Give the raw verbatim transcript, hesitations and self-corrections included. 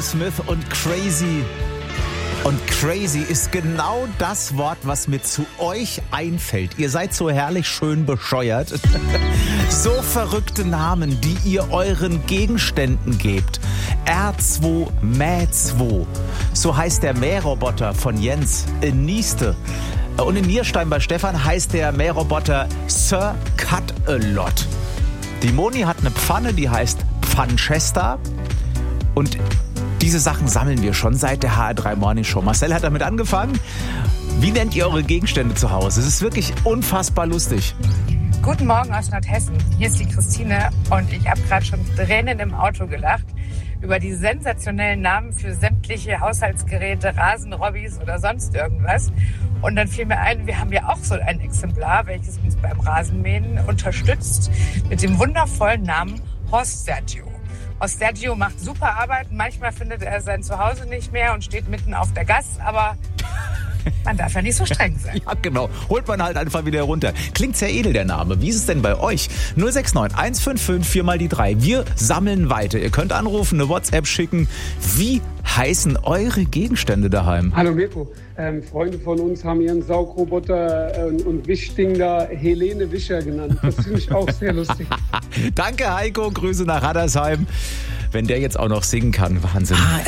Aerosmith und Crazy. Und crazy ist genau das Wort, was mir zu euch einfällt. Ihr seid so herrlich schön bescheuert. So verrückte Namen, die ihr euren Gegenständen gebt. R zwei Mä zwei. So heißt der Mähroboter von Jens in Nieste. Und in Nierstein bei Stefan heißt der Mähroboter Sir Cut-A-Lot. Die Moni hat eine Pfanne, die heißt Pfanchester. Und diese Sachen sammeln wir schon seit der H R drei Morning Show. Marcel hat damit angefangen. Wie nennt ihr eure Gegenstände zu Hause? Es ist wirklich unfassbar lustig. Guten Morgen aus Nordhessen. Hier ist die Christine und ich habe gerade schon Tränen im Auto gelacht über die sensationellen Namen für sämtliche Haushaltsgeräte, Rasenrobbys oder sonst irgendwas. Und dann fiel mir ein, wir haben ja auch so ein Exemplar, welches uns beim Rasenmähen unterstützt, mit dem wundervollen Namen Horst Sergio. Horst Sergio macht super Arbeit. Manchmal findet er sein Zuhause nicht mehr und steht mitten auf der Gasse, aber man darf ja nicht so streng sein. Ja, genau. Holt man halt einfach wieder runter. Klingt sehr edel, der Name. Wie ist es denn bei euch? null sechs neun eins fünf fünf vier mal die drei. Wir sammeln weiter. Ihr könnt anrufen, eine WhatsApp schicken. Wie heißen eure Gegenstände daheim? Hallo Mirko. Ähm, Freunde von uns haben ihren Saugroboter äh, und Wischding da Helene Wischer genannt. Das finde ich auch sehr lustig. Danke Heiko, Grüße nach Hattersheim. Wenn der jetzt auch noch singen kann, Wahnsinn. Ah,